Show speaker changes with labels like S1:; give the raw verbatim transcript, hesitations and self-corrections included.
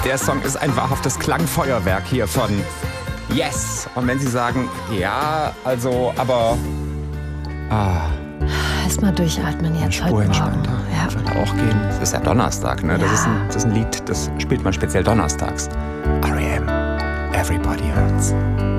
S1: Der Song ist ein wahrhaftes Klangfeuerwerk hier von Yes. Und wenn Sie sagen, ja, also, aber... Ah,
S2: Erstmal durchatmen jetzt
S1: Spur
S2: heute Morgen.
S1: entspannter.
S2: Ja.
S1: Würde auch gehen. Es ist ja Donnerstag, ne? Das,
S2: Ja.
S1: ist ein, das ist ein Lied, das spielt man speziell donnerstags. R E M. Everybody Hurts.